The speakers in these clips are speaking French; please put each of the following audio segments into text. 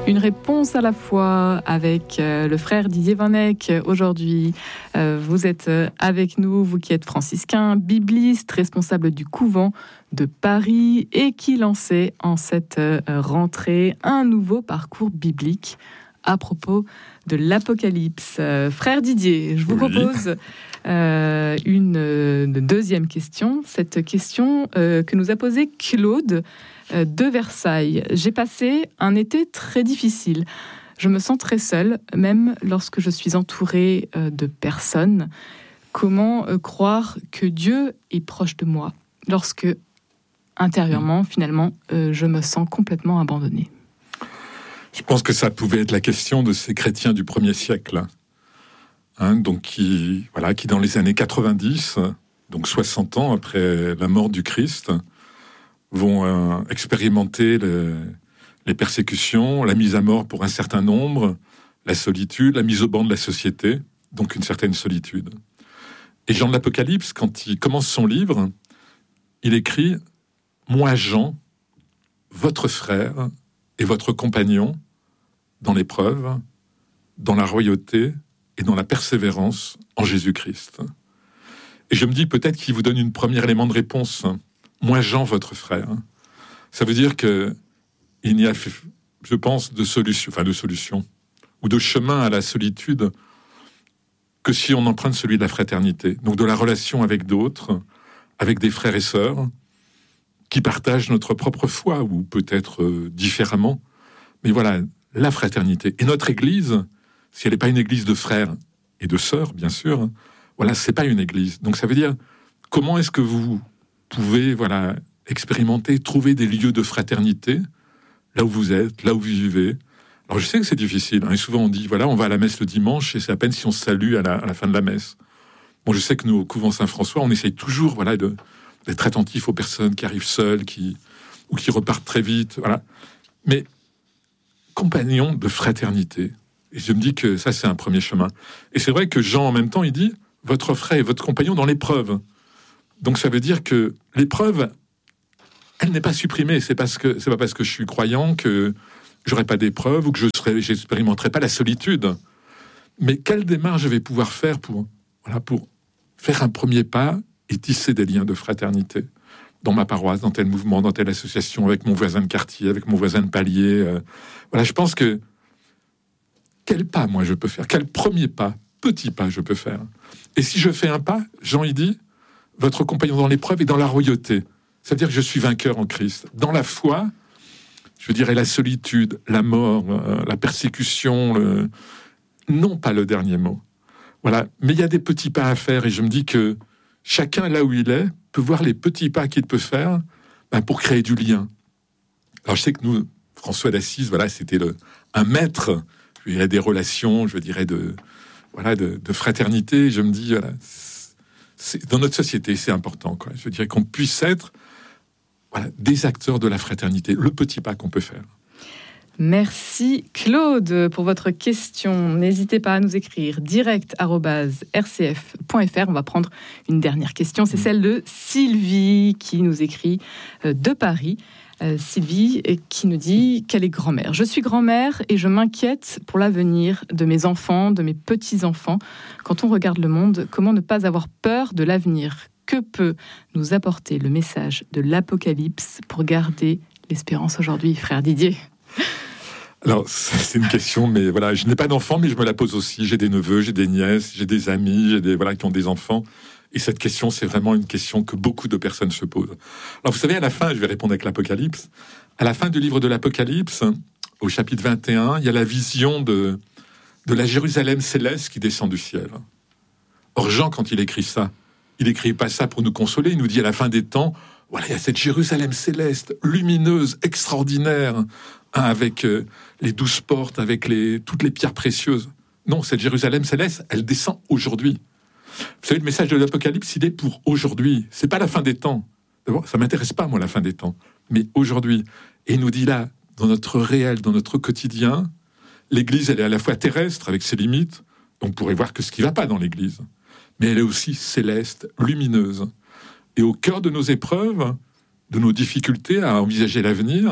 Une réponse à la fois avec le frère Didier Van Eyck aujourd'hui. Vous êtes avec nous, vous qui êtes franciscain, bibliste, responsable du couvent de Paris et qui lançait en cette rentrée un nouveau parcours biblique à propos de l'Apocalypse. Frère Didier, je vous propose une deuxième question. Cette question que nous a posée Claude de Versailles. J'ai passé un été très difficile. Je me sens très seule, même lorsque je suis entourée de personnes. Comment croire que Dieu est proche de moi lorsque, intérieurement, finalement, je me sens complètement abandonnée? Je pense que ça pouvait être la question de ces chrétiens du 1er siècle, donc qui, dans les années 90, donc 60 ans après la mort du Christ, vont expérimenter les persécutions, la mise à mort pour un certain nombre, la solitude, la mise au banc de la société, donc une certaine solitude. Et Jean de l'Apocalypse, quand il commence son livre, il écrit « Moi, Jean, votre frère et votre compagnon, dans l'épreuve, dans la royauté et dans la persévérance en Jésus-Christ. » Et je me dis peut-être qu'il vous donne une premier élément de réponse. Moi, Jean, votre frère. Ça veut dire que il n'y a, je pense, de solution ou de chemin à la solitude que si on emprunte celui de la fraternité. Donc de la relation avec d'autres, avec des frères et sœurs qui partagent notre propre foi ou peut-être différemment. Mais voilà, la fraternité. Et notre Église, si elle n'est pas une Église de frères et de sœurs, bien sûr, voilà, c'est pas une Église. Donc ça veut dire, comment est-ce que vous pouvez, expérimenter, trouver des lieux de fraternité là où vous êtes, là où vous vivez. Alors je sais que c'est difficile, et souvent on dit, on va à la messe le dimanche, et c'est à peine si on se salue à la fin de la messe. Bon, je sais que nous, au couvent Saint-François, on essaye toujours, d'être attentif aux personnes qui arrivent seules, ou qui repartent très vite, Mais compagnons de fraternité. Et je me dis que ça, c'est un premier chemin. Et c'est vrai que Jean, en même temps, il dit, votre frère et votre compagnon dans l'épreuve. Donc ça veut dire que l'épreuve, elle n'est pas supprimée. C'est pas parce que je suis croyant que j'aurai pas d'épreuve ou que j'expérimenterai pas la solitude. Mais quelle démarche je vais pouvoir faire pour faire un premier pas et tisser des liens de fraternité dans ma paroisse, dans tel mouvement, dans telle association, avec mon voisin de quartier, avec mon voisin de palier. Je pense que quel pas moi je peux faire, quel premier pas, petit pas je peux faire. Et si je fais un pas, Jean il dit, votre compagnon dans l'épreuve et dans la royauté. C'est-à-dire que je suis vainqueur en Christ. Dans la foi, je dirais la solitude, la mort, la persécution, non pas le dernier mot. Voilà. Mais il y a des petits pas à faire et je me dis que chacun, là où il est, peut voir les petits pas qu'il peut faire pour créer du lien. Alors je sais que nous, François d'Assise, c'était un maître, des relations, de fraternité. Je me dis, dans notre société, c'est important. Je dirais qu'on puisse être des acteurs de la fraternité, le petit pas qu'on peut faire. Merci Claude pour votre question. N'hésitez pas à nous écrire direct@rcf.fr. On va prendre une dernière question, c'est celle de Sylvie qui nous écrit de Paris. Sylvie qui nous dit qu'elle est grand-mère. Je suis grand-mère et je m'inquiète pour l'avenir de mes enfants, de mes petits-enfants. Quand on regarde le monde, comment ne pas avoir peur de l'avenir? Que peut nous apporter le message de l'Apocalypse pour garder l'espérance aujourd'hui, frère Didier? Alors, c'est une question, mais je n'ai pas d'enfants, mais je me la pose aussi. J'ai des neveux, j'ai des nièces, j'ai des amis, qui ont des enfants. Et cette question, c'est vraiment une question que beaucoup de personnes se posent. Alors, vous savez, à la fin, je vais répondre avec l'Apocalypse. À la fin du livre de l'Apocalypse, au chapitre 21, il y a la vision de la Jérusalem céleste qui descend du ciel. Or, Jean, quand il écrit ça, il n'écrit pas ça pour nous consoler. Il nous dit à la fin des temps, il y a cette Jérusalem céleste, lumineuse, extraordinaire, avec les 12 portes, avec toutes les pierres précieuses. Non, cette Jérusalem céleste, elle descend aujourd'hui. Vous savez, le message de l'Apocalypse, il est pour aujourd'hui. C'est pas la fin des temps. D'abord, ça m'intéresse pas, moi, la fin des temps. Mais aujourd'hui. Et il nous dit là, dans notre réel, dans notre quotidien, l'Église, elle est à la fois terrestre, avec ses limites. On pourrait voir que ce qui va pas dans l'Église. Mais elle est aussi céleste, lumineuse. Et au cœur de nos épreuves, de nos difficultés à envisager l'avenir,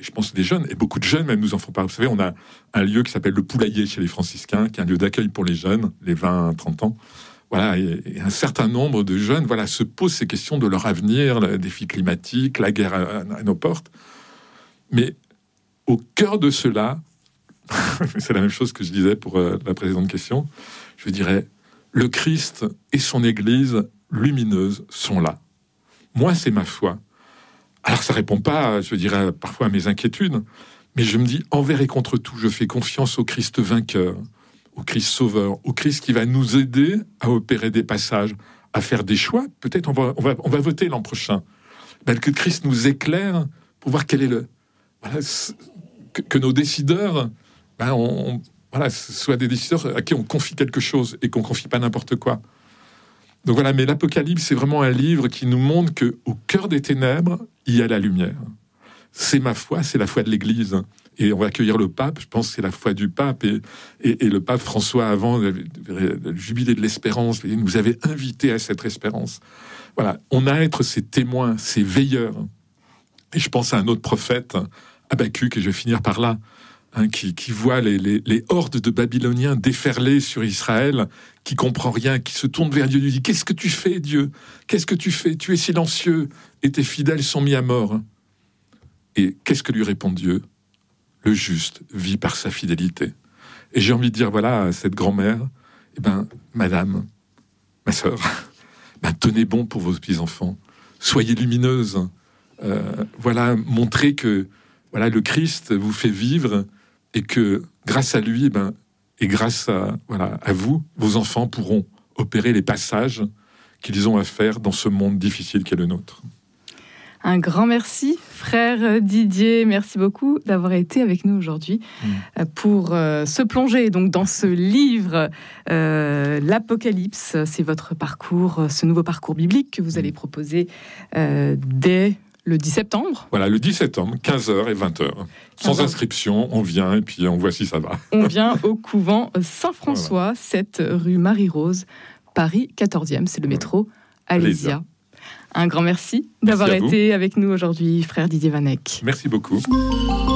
je pense des jeunes, et beaucoup de jeunes même nous en font part. Vous savez, on a un lieu qui s'appelle le Poulailler chez les franciscains, qui est un lieu d'accueil pour les jeunes, les 20-30 ans. Voilà, et un certain nombre de jeunes se posent ces questions de leur avenir, le défi climatique, la guerre à nos portes. Mais au cœur de cela, c'est la même chose que je disais pour la précédente question, je dirais, le Christ et son Église lumineuse sont là. Moi, c'est ma foi. Alors, ça répond pas, je dirais, parfois à mes inquiétudes, mais je me dis, envers et contre tout, je fais confiance au Christ vainqueur, au Christ sauveur, au Christ qui va nous aider à opérer des passages, à faire des choix. Peut-être on va voter l'an prochain. Que Christ nous éclaire pour voir quel est le... Voilà, que nos décideurs soient des décideurs à qui on confie quelque chose et qu'on confie pas n'importe quoi. Donc voilà, mais l'Apocalypse, c'est vraiment un livre qui nous montre qu'au cœur des ténèbres, il y a la lumière. C'est ma foi, c'est la foi de l'Église. Et on va accueillir le pape, je pense que c'est la foi du pape. Et le pape François, avant le jubilé de l'espérance, il nous avait invités à cette espérance. Voilà, on a à être ces témoins, ces veilleurs. Et je pense à un autre prophète, Habacuc, et je vais finir par là, qui voit les hordes de Babyloniens déferler sur Israël, qui comprend rien, qui se tourne vers Dieu, lui dit « Qu'est-ce que tu fais, Dieu ? Qu'est-ce que tu fais ? Tu es silencieux, et tes fidèles sont mis à mort. » Et qu'est-ce que lui répond Dieu ? Le juste vit par sa fidélité. Et j'ai envie de dire, voilà, à cette grand-mère, madame, ma sœur, tenez bon pour vos petits-enfants. Soyez lumineuse. Montrez que le Christ vous fait vivre et que grâce à lui, et grâce à vous, vos enfants pourront opérer les passages qu'ils ont à faire dans ce monde difficile qu'est le nôtre. Un grand merci, frère Didier. Merci beaucoup d'avoir été avec nous aujourd'hui pour se plonger donc dans ce livre, l'Apocalypse. C'est votre parcours, ce nouveau parcours biblique que vous allez proposer dès le 10 septembre. Voilà, le 10 septembre, 15h et 20h. Sans inscription, on vient et puis on voit si ça va. On vient au couvent Saint-François, 7 rue Marie-Rose, Paris 14e. C'est le métro Alésia. Un grand merci d'avoir été avec nous aujourd'hui, frère Didier Vanek. Merci beaucoup.